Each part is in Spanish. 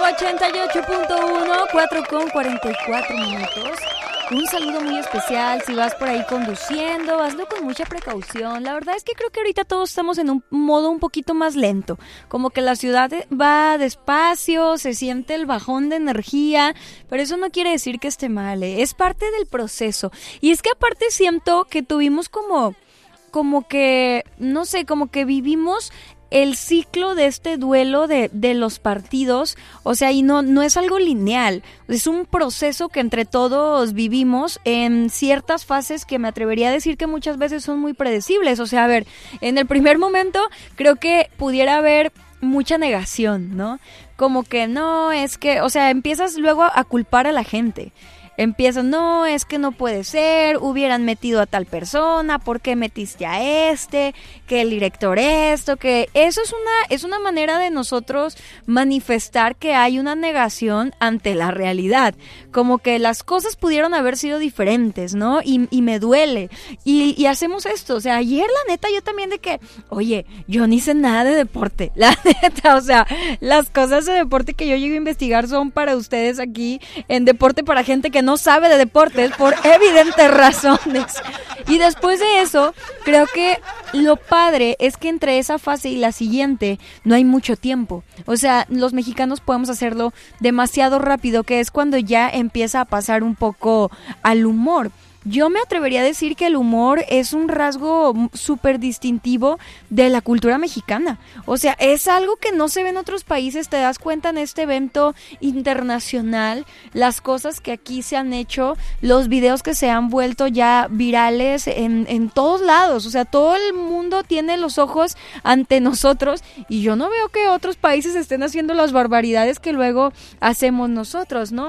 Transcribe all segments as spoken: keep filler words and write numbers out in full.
ochenta y ocho punto uno, cuatro con cuarenta y cuatro minutos. Un saludo muy especial si vas por ahí conduciendo, hazlo con mucha precaución. La verdad es que creo que ahorita todos estamos en un modo un poquito más lento, como que la ciudad va despacio, se siente el bajón de energía, pero eso no quiere decir que esté mal, ¿eh? Es parte del proceso. Y es que aparte siento que tuvimos como, como que, no sé, como que vivimos el ciclo de este duelo de, de los partidos, o sea, y no, no es algo lineal, es un proceso que entre todos vivimos en ciertas fases que me atrevería a decir que muchas veces son muy predecibles. O sea, a ver, en el primer momento creo que pudiera haber mucha negación, ¿no? Como que no, es que, o sea, empiezas luego a culpar a la gente. Empiezan, no, es que no puede ser, hubieran metido a tal persona, ¿por qué metiste a este? Que el director esto, que eso es una, es una manera de nosotros manifestar que hay una negación ante la realidad, como que las cosas pudieron haber sido diferentes, ¿no? Y, y me duele, y, y hacemos esto, o sea, ayer la neta yo también de que, oye, yo ni sé nada de deporte, la neta, o sea, las cosas de deporte que yo llego a investigar son para ustedes aquí, en Deporte para Gente que no sabe de deportes por evidentes razones. Y después de eso, creo que lo padre es que entre esa fase y la siguiente no hay mucho tiempo. O sea, los mexicanos podemos hacerlo demasiado rápido, que es cuando ya empieza a pasar un poco al humor. Yo me atrevería a decir que el humor es un rasgo súper distintivo de la cultura mexicana. O sea, es algo que no se ve en otros países. Te das cuenta en este evento internacional, las cosas que aquí se han hecho, los videos que se han vuelto ya virales en, en todos lados. O sea, todo el mundo tiene los ojos ante nosotros y yo no veo que otros países estén haciendo las barbaridades que luego hacemos nosotros, ¿no?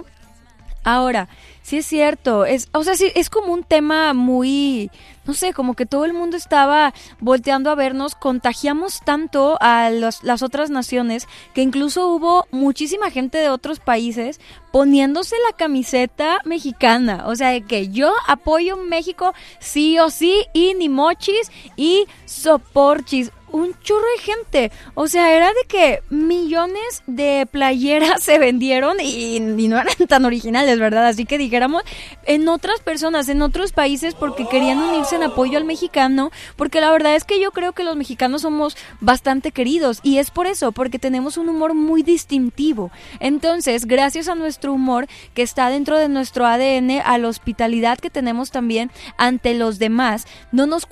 Ahora, sí es cierto, es, o sea, sí, es como un tema muy, no sé, como que todo el mundo estaba volteando a vernos, contagiamos tanto a los, las otras naciones que incluso hubo muchísima gente de otros países poniéndose la camiseta mexicana, o sea, de que yo apoyo México sí o sí y ni mochis y soporchis. Un chorro de gente, o sea, era de que millones de playeras se vendieron y, y no eran tan originales, ¿verdad? Así que dijéramos, en otras personas, en otros países, porque querían unirse en apoyo al mexicano, porque la verdad es que yo creo que los mexicanos somos bastante queridos y es por eso, porque tenemos un humor muy distintivo. Entonces, gracias a nuestro humor que está dentro de nuestro A D N, a la hospitalidad que tenemos también ante los demás, no nos